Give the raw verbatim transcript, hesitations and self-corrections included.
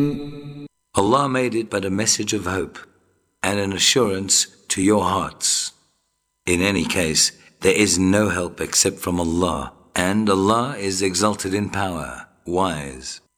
Allah made it but a message of hope and an assurance to your hearts. In any case, there is no help except from Allah, and Allah is exalted in power, wise.